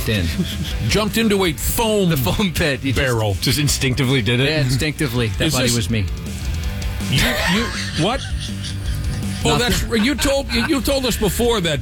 jumped in. Jumped into a foam The foam pit. You barrel. Just instinctively did it? Yeah, instinctively. That buddy was me. You what? Oh, that's you told us before that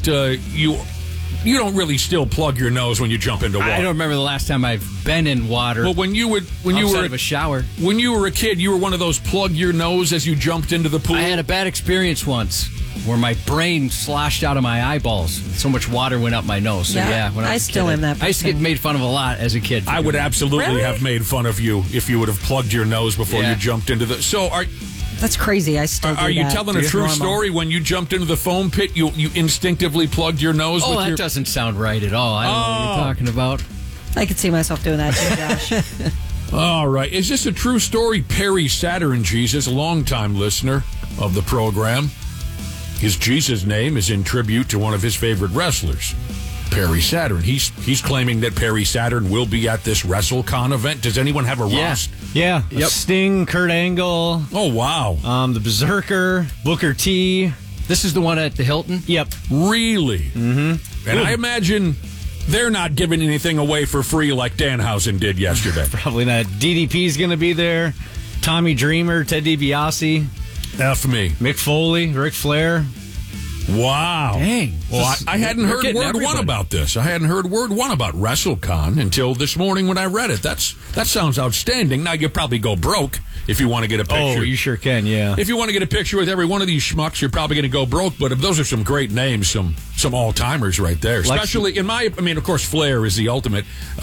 you don't really still plug your nose when you jump into water. I don't remember the last time I've been in water. Well, when you were of a shower. When you were a kid, you were one of those plug your nose as you jumped into the pool. I had a bad experience once where my brain sloshed out of my eyeballs. So much water went up my nose. So yeah, when I was still am that I used to get made fun of a lot as a kid. I would absolutely have made fun of you if you would have plugged your nose before you jumped into the. So That's crazy. I still do Are you that. telling a true story? When you jumped into the foam pit, you instinctively plugged your nose? Oh, that doesn't sound right at all. I don't know what you're talking about. I could see myself doing that too, Josh. All right. Is this a true story? Perry Saturn Jesus, a longtime listener of the program. His Jesus name is in tribute to one of his favorite wrestlers, Perry Saturn. He's claiming that Perry Saturn will be at this WrestleCon event. Does anyone have a roster? Yeah. Yep. Sting, Kurt Angle. Oh, wow. The Berserker, Booker T. This is the one at the Hilton? Yep. Really? Mm-hmm. And I imagine they're not giving anything away for free like Danhausen did yesterday. Probably not. DDP's going to be there. Tommy Dreamer, Ted DiBiase. F me. Mick Foley, Ric Flair. Wow. Dang. Well, I hadn't heard word one about this. I hadn't heard word one about WrestleCon until this morning when I read it. That sounds outstanding. Now, you probably go broke if you want to get a picture. Oh, you sure can, yeah. If you want to get a picture with every one of these schmucks, you're probably going to go broke. But those are some great names, some all-timers right there. Especially, of course, Flair is the ultimate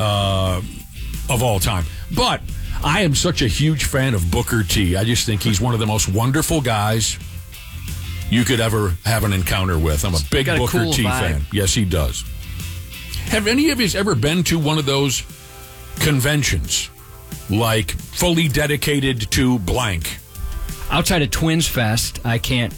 of all time. But I am such a huge fan of Booker T. I just think he's one of the most wonderful guys you could ever have an encounter with. I'm a big Booker T fan. Yes, he does. Have any of you ever been to one of those conventions, like fully dedicated to blank? Outside of Twins Fest, I can't.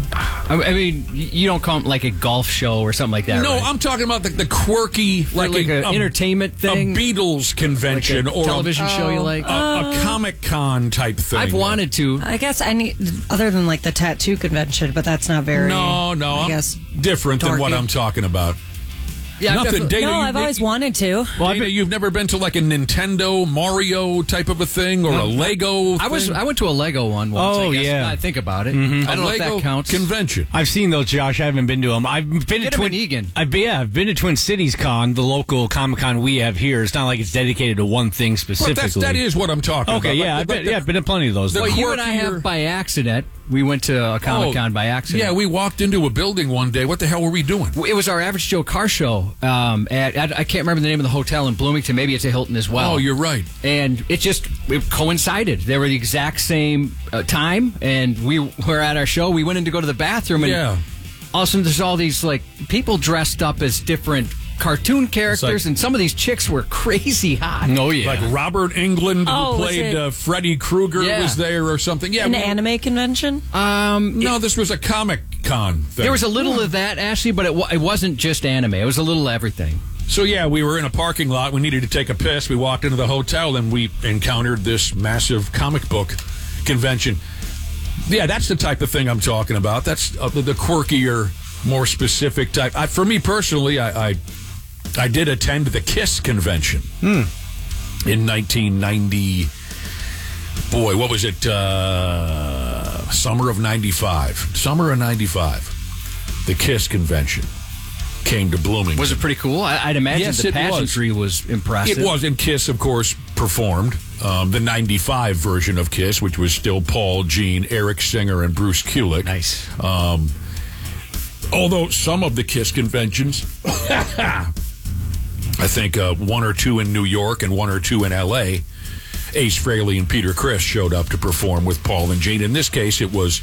I mean, you don't call it like a golf show or something like that. No, right? I'm talking about the quirky, like an entertainment thing, a Beatles convention, like a or television show you like, a Comic-Con type thing. I've wanted to. I guess other than like the tattoo convention, but that's not very. No, I guess different than what I'm talking about. Yeah, nothing. Dana, I've always wanted to. Well, Dana, you've never been to like a Nintendo Mario type of a thing or a Lego thing? I went to a Lego one once. Oh, I guess. yeah. I think about it. Mm-hmm. I don't know if that counts. Convention. I've seen those, Josh. I haven't been to them. I've been to Twin Egan. I've been to Twin Cities Con, the local Comic-Con we have here. It's not like it's dedicated to one thing specifically. That is what I'm talking about. Okay, yeah, I've been to plenty of those. Well, you and I have by accident. We went to a Comic-Con by accident. Yeah, we walked into a building one day. What the hell were we doing? It was our Average Joe car show. I can't remember the name of the hotel in Bloomington. Maybe it's a Hilton as well. Oh, you're right. And it coincided. They were the exact same time, and we were at our show. We went in to go to the bathroom, and all of a sudden there's all these like people dressed up as different cartoon characters, and some of these chicks were crazy hot. Oh, yeah. Like Robert Englund, who played Freddy Krueger, was there or something. Yeah, an anime convention? No, this was a Comic-Con thing. There was a little of that, Ashley, but it wasn't just anime. It was a little of everything. So, yeah, we were in a parking lot. We needed to take a piss. We walked into the hotel, and we encountered this massive comic book convention. Yeah, that's the type of thing I'm talking about. That's the quirkier, more specific type. For me personally, I did attend the KISS convention in 1990. Boy, what was it? Summer of 95. Summer of 95. The KISS convention came to Bloomington. Was it pretty cool? I'd imagine the pageantry was impressive. It was, and KISS, of course, performed the 95 version of KISS, which was still Paul, Gene, Eric Singer, and Bruce Kulick. Nice. Although some of the KISS conventions, I think one or two in New York and one or two in L.A., Ace Frehley and Peter Criss showed up to perform with Paul and Gene. In this case, it was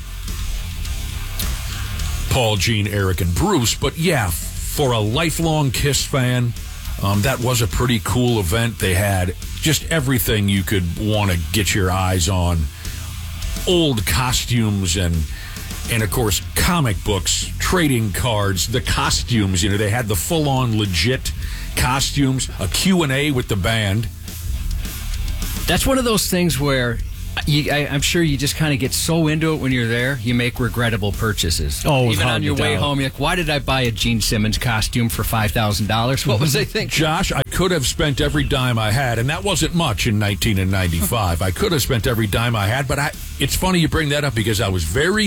Paul, Gene, Eric, and Bruce. But yeah, for a lifelong KISS fan, that was a pretty cool event. They had just everything you could want to get your eyes on. Old costumes and of course, comic books, trading cards, the costumes. They had the full-on legit costumes, a Q&A with the band. That's one of those things where I'm sure you just kind of get so into it when you're there, you make regrettable purchases. Oh, even on your way home, you're like, why did I buy a Gene Simmons costume for $5,000? What was I thinking? Josh, I could have spent every dime I had, and that wasn't much in 1995. I could have spent every dime I had, but it's funny you bring that up because I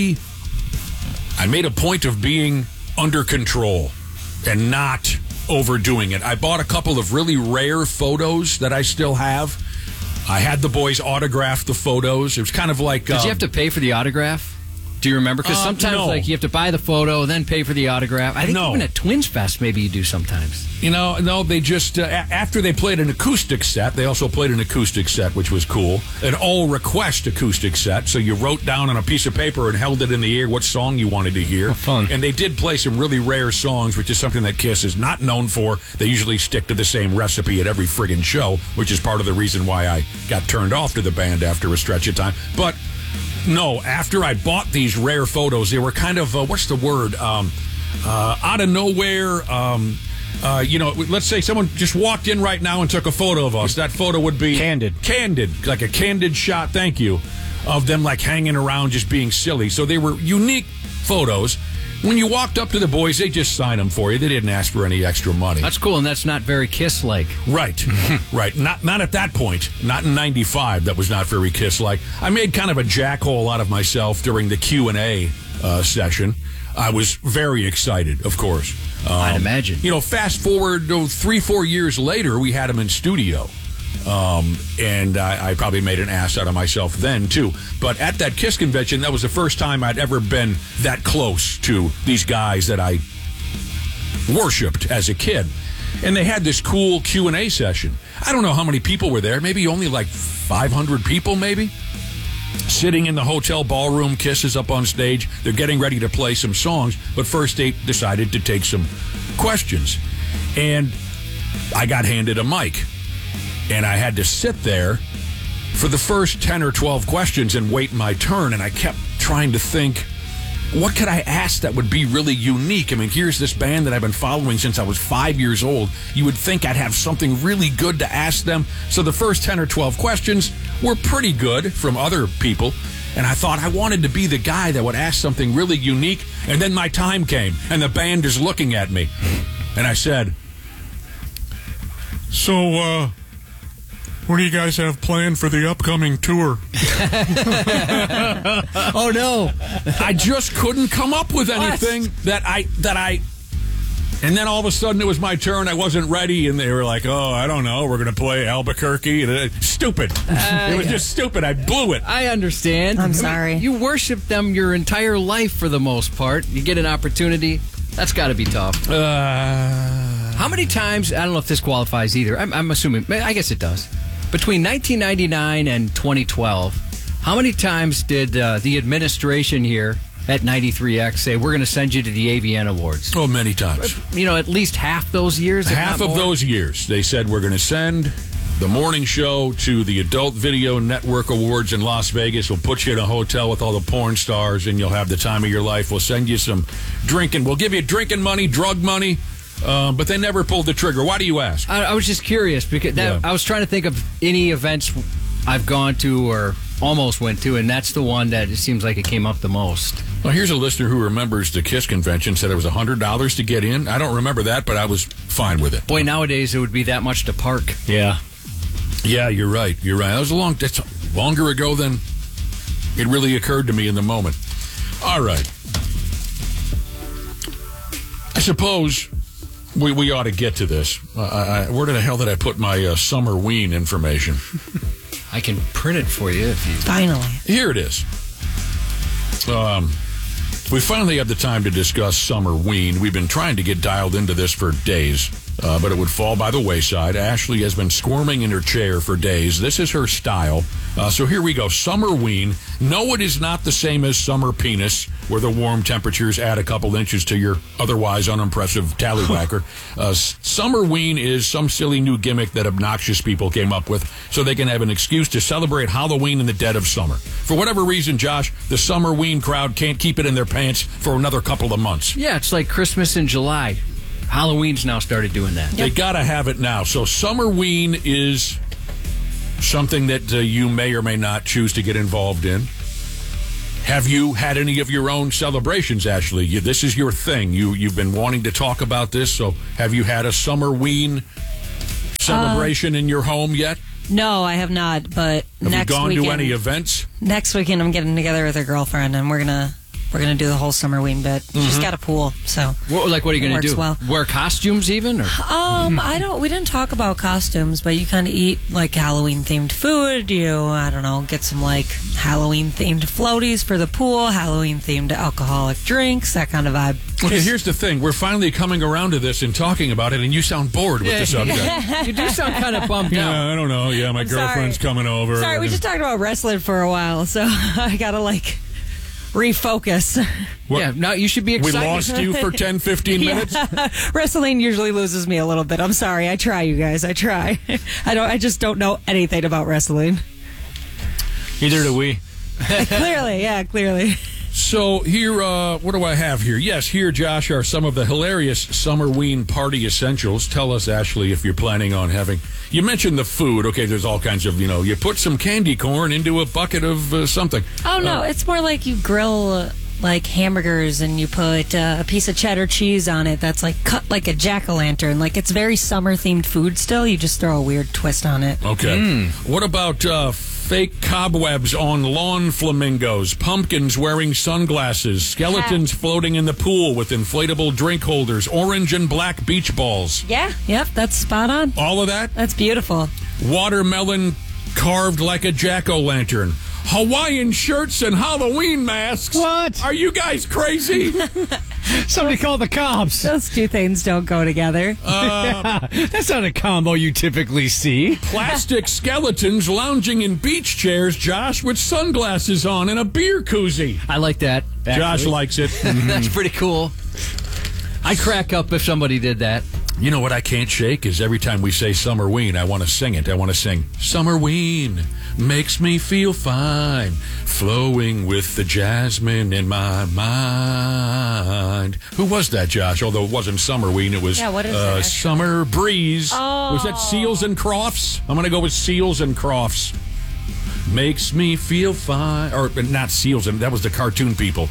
made a point of being under control and not overdoing it. I bought a couple of really rare photos that I still have. I had the boys autograph the photos. It was kind of like... Did you have to pay for the autograph? Do you remember? Because sometimes you have to buy the photo, then pay for the autograph. I think even at Twins Fest, maybe you do sometimes. No, they just, after they played an acoustic set, they also played an acoustic set, which was cool. An all-request acoustic set, so you wrote down on a piece of paper and held it in the air what song you wanted to hear. Fun. And they did play some really rare songs, which is something that Kiss is not known for. They usually stick to the same recipe at every friggin' show, which is part of the reason why I got turned off to the band after a stretch of time. But... no, after I bought these rare photos, they were kind of, what's the word, out of nowhere. Let's say someone just walked in right now and took a photo of us. That photo would be... Candid, like a candid shot, thank you, of them like hanging around just being silly. So they were unique photos. When you walked up to the boys, they just signed them for you. They didn't ask for any extra money. That's cool, and that's not very Kiss-like. Right, right. Not at that point. Not in 95. That was not very Kiss-like. I made kind of a jackhole out of myself during the Q&A session. I was very excited, of course. I'd imagine. Fast forward 3-4 years later, we had them in studio. And I probably made an ass out of myself then, too. But at that Kiss convention, that was the first time I'd ever been that close to these guys that I worshipped as a kid. And they had this cool Q&A session. I don't know how many people were there. Maybe only like 500 people, maybe. Sitting in the hotel ballroom, Kiss is up on stage. They're getting ready to play some songs. But first, they decided to take some questions. And I got handed a mic. And I had to sit there for the first 10 or 12 questions and wait my turn. And I kept trying to think, what could I ask that would be really unique? I mean, here's this band that I've been following since I was 5 years old. You would think I'd have something really good to ask them. So the first 10 or 12 questions were pretty good from other people. And I thought I wanted to be the guy that would ask something really unique. And then my time came, and the band is looking at me. And I said, so, what do you guys have planned for the upcoming tour? Oh, no. I just couldn't come up with anything that I... And then all of a sudden it was my turn. I wasn't ready, and they were like, oh, I don't know. We're going to play Albuquerque. Stupid. It was just stupid. I blew it. I understand. I'm sorry. You worship them your entire life for the most part. You get an opportunity. That's got to be tough. How many times... I don't know if this qualifies either. I'm assuming... I guess it does. Between 1999 and 2012, how many times did the administration here at 93X say, we're going to send you to the AVN Awards? Oh, many times. At least half those years? Half of those years. They said, we're going to send the morning show to the Adult Video Network Awards in Las Vegas. We'll put you in a hotel with all the porn stars, and you'll have the time of your life. We'll send you some drinking. We'll give you drinking money, drug money. But they never pulled the trigger. Why do you ask? I was just curious because I was trying to think of any events I've gone to or almost went to, and that's the one that it seems like it came up the most. Well, here's a listener who remembers the Kiss convention, said it was $100 to get in. I don't remember that, but I was fine with it. Boy, nowadays it would be that much to park. Yeah. Yeah, you're right. That was that's longer ago than it really occurred to me in the moment. All right. I suppose... We ought to get to this. Where the hell did I put my Summer Ween information? I can print it for you if you... Finally. Here it is. We finally have the time to discuss Summer Ween. We've been trying to get dialed into this for days, but it would fall by the wayside. Ashley has been squirming in her chair for days. This is her style. So here we go. Summer Ween. No, it is not the same as summer penis, where the warm temperatures add a couple inches to your otherwise unimpressive tallywhacker. Summer Ween is some silly new gimmick that obnoxious people came up with so they can have an excuse to celebrate Halloween in the dead of summer. For whatever reason, Josh, the Summer Ween crowd can't keep it in their pants for another couple of months. Yeah, it's like Christmas in July. Halloween's now started doing that. They got to have it now. So Summer Ween is something that you may or may not choose to get involved in. Have you had any of your own celebrations, Ashley? This is your thing. You've been wanting to talk about this, so have you had a Summerween celebration in your home yet? No, I have not, but have next you gone weekend, to any events? Next weekend, I'm getting together with a girlfriend, and we're gonna do the whole Summerween bit. She's got a pool, so what are you gonna do? Well. Wear costumes even? Or? We didn't talk about costumes, but you kind of eat like Halloween themed food. I don't know, get some like Halloween themed floaties for the pool, Halloween themed alcoholic drinks, that kind of vibe. Okay, here's the thing. We're finally coming around to this and talking about it, and you sound bored with the subject. You do sound kind of bummed out. Yeah, I don't know. Yeah, my girlfriend's coming over. Sorry, we just talked about wrestling for a while, so I gotta refocus. What? No, you should be excited. We lost you for 10, 15 minutes? Wrestling usually loses me a little bit. I'm sorry. I try, you guys. I try. I just don't know anything about wrestling. Neither do we. Clearly. So here, what do I have here? Yes, here, Josh, are some of the hilarious Summerween party essentials. Tell us, Ashley, if you're planning on having... You mentioned the food. Okay, there's all kinds of, you put some candy corn into a bucket of something. Oh, no, it's more like you grill... like hamburgers, and you put a piece of cheddar cheese on it that's like cut like a jack-o'-lantern. Like, it's very summer-themed food still. You just throw a weird twist on it. Okay. What about fake cobwebs on lawn flamingos, pumpkins wearing sunglasses, skeletons floating in the pool with inflatable drink holders, orange and black beach balls? Yeah, yep, that's spot on. All of that? That's beautiful. Watermelon carved like a jack-o'-lantern. Hawaiian shirts and Halloween masks. What? Are you guys crazy? Somebody call the cops. Those two things don't go together. That's not a combo you typically see. Plastic skeletons lounging in beach chairs, Josh, with sunglasses on and a beer koozie. I like that. Actually. Josh likes it. That's pretty cool. I crack up if somebody did that. You know what I can't shake is every time we say Summerween, I want to sing it. I want to sing, Summerween makes me feel fine, flowing with the jasmine in my mind. Who was that, Josh? Although it wasn't Summerween, it was what is that? Summer Breeze. Oh. Was that Seals and Crofts? I'm going to go with Seals and Crofts. Makes me feel fine. Or not Seals, and that was the cartoon people.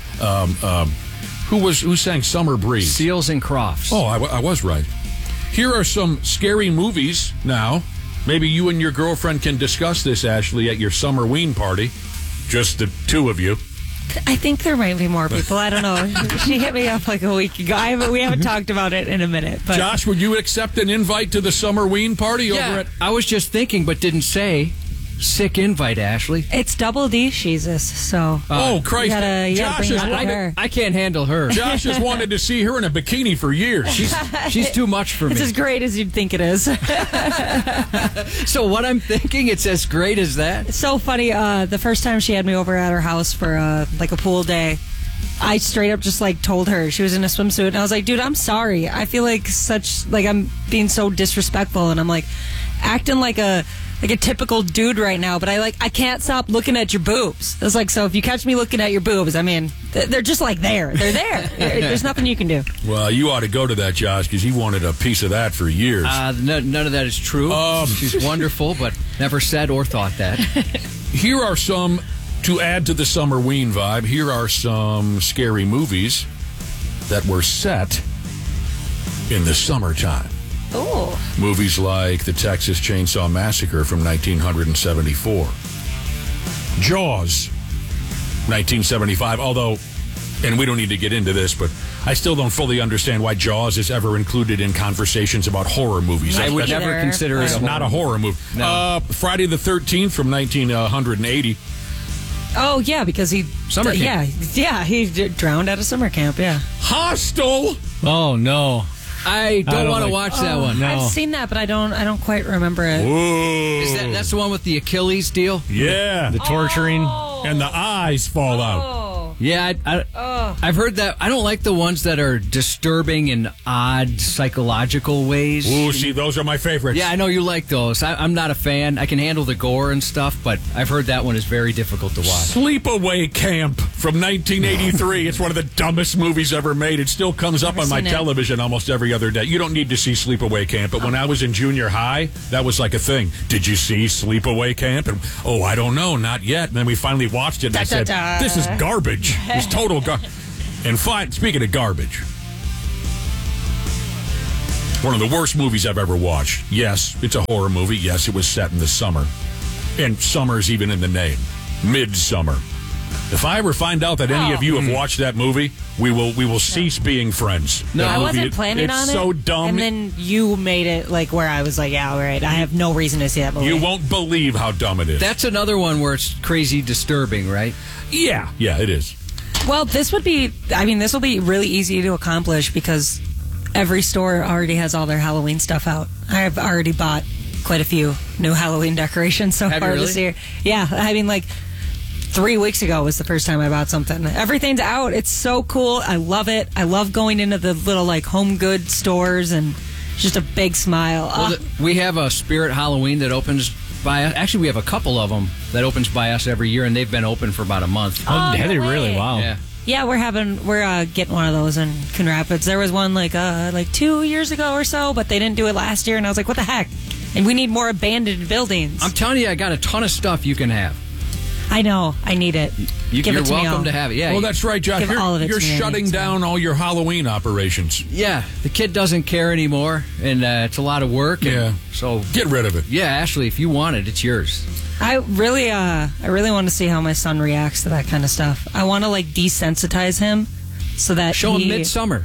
Who sang Summer Breeze? Seals and Crofts. Oh, I was right. Here are some scary movies now. Maybe you and your girlfriend can discuss this, Ashley, at your Summerween party. Just the two of you. I think there might be more people. I don't know. She hit me up like a week ago. We haven't talked about it in a minute. But Josh, would you accept an invite to the Summerween party over at... I was just thinking, but didn't say. Sick invite, Ashley. It's Double D, Jesus. So. Oh, Christ. Josh is I can't handle her. Josh has wanted to see her in a bikini for years. She's too much for me. It's as great as you'd think it is. So what I'm thinking, it's as great as that? It's so funny. The first time she had me over at her house for like a pool day, I straight up just like told her, she was in a swimsuit, and I was like, dude, I'm sorry. I feel like I'm being so disrespectful, and I'm like acting like a typical dude right now, but I can't stop looking at your boobs. It's like, so if you catch me looking at your boobs, I mean, they're just like there. They're there. There's nothing you can do. Well, you ought to go to that, Josh, because you wanted a piece of that for years. None of that is true. She's wonderful, but never said or thought that. Here are some, to add to the Summerween vibe, here are some scary movies that were set in the summertime. Oh. Movies like The Texas Chainsaw Massacre from 1974. Jaws, 1975, although, and we don't need to get into this, but I still don't fully understand why Jaws is ever included in conversations about horror movies. I would never consider it not a horror movie. No. Friday the 13th from 1980. Oh, yeah, because Summer camp. Yeah, he drowned at a summer camp, yeah. Hostel! Oh, no. I don't want to watch that one. No. I've seen that, but I don't quite remember it. Whoa. That's the one with the Achilles deal? Yeah. The torturing. And the eyes fall out. Oh. Yeah, I've heard that. I don't like the ones that are disturbing in odd psychological ways. Ooh, see, those are my favorites. Yeah, I know you like those. I'm not a fan. I can handle the gore and stuff, but I've heard that one is very difficult to watch. Sleepaway Camp from 1983. It's one of the dumbest movies ever made. It still comes up on my television almost every other day. You don't need to see Sleepaway Camp, but when I was in junior high, that was like a thing. Did you see Sleepaway Camp? And, I don't know, not yet. And then we finally watched it, and I said, this is garbage. It's total garbage. And speaking of garbage, one of the worst movies I've ever watched. Yes, it's a horror movie. Yes, it was set in the summer. And summer's even in the name. Midsummer. If I ever find out that any of you have watched that movie, we will cease being friends. No, I wasn't planning on it. It's so dumb. And then you made it like where I was like, yeah, all right, I have no reason to see that movie. You won't believe how dumb it is. That's another one where it's crazy disturbing, right? Yeah, it is. Well, this will be really easy to accomplish because every store already has all their Halloween stuff out. I've already bought quite a few new Halloween decorations so far this year. Yeah, I mean, like 3 weeks ago was the first time I bought something. Everything's out. It's so cool. I love it. I love going into the little like home good stores and just a big smile. Well, we have a Spirit Halloween that opens by us. Actually, we have a couple of them that opens by us every year, and they've been open for about a month. Oh, no really? Wow. Yeah. Yeah, we're getting one of those in Coon Rapids. There was one like 2 years ago or so, but they didn't do it last year, and I was like, what the heck? And we need more abandoned buildings. I'm telling you, I got a ton of stuff you can have. I know. I need it. You're welcome to have it. Yeah. Well, that's right, Josh. You're shutting down all your Halloween operations. Yeah. The kid doesn't care anymore, and it's a lot of work. So get rid of it. Yeah, Ashley, if you want it, it's yours. I really want to see how my son reacts to that kind of stuff. I want to like desensitize him so that show him Midsummer,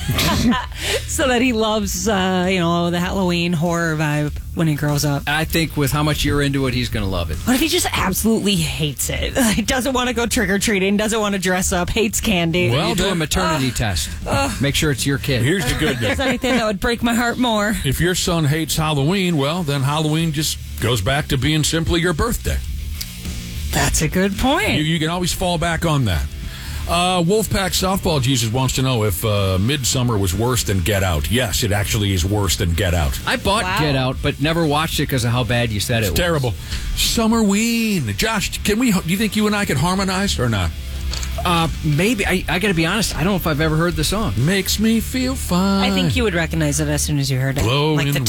so that he loves the Halloween horror vibe when he grows up. I think with how much you're into it, he's going to love it. What if he just absolutely hates it? He doesn't want to go trick or treating, doesn't want to dress up, hates candy. Well, you do a maternity test. Make sure it's your kid. Here's the good news. If there's anything that would break my heart more. If your son hates Halloween, well, then Halloween just goes back to being simply your birthday. That's a good point. You can always fall back on that. Wolfpack Softball Jesus wants to know if Midsummer was worse than Get Out. Yes, it actually is worse than Get Out. I bought Get Out, but never watched it because of how bad you said it's terrible. Summerween. Josh, do you think you and I could harmonize or not? Maybe. I got to be honest. I don't know if I've ever heard the song. Makes me feel fine. I think you would recognize it as soon as you heard it. Blowing like the